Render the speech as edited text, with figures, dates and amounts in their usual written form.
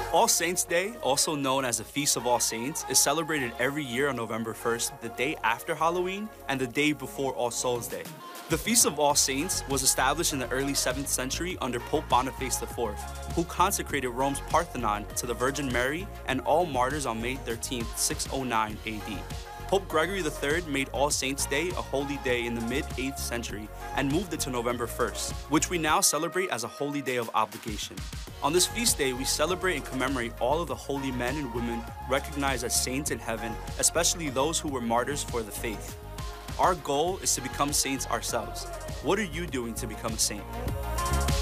All Saints' Day, also known as the Feast of All Saints, is celebrated every year on November 1st, the day after Halloween and the day before All Souls' Day. The Feast of All Saints was established in the early 7th century under Pope Boniface IV, who consecrated Rome's Parthenon to the Virgin Mary and all martyrs on May 13, 609 AD. Pope Gregory III made All Saints' Day a holy day in the mid-8th century and moved it to November 1st, which we now celebrate as a holy day of obligation. On this feast day, we celebrate and commemorate all of the holy men and women recognized as saints in heaven, especially those who were martyrs for the faith. Our goal is to become saints ourselves. What are you doing to become a saint?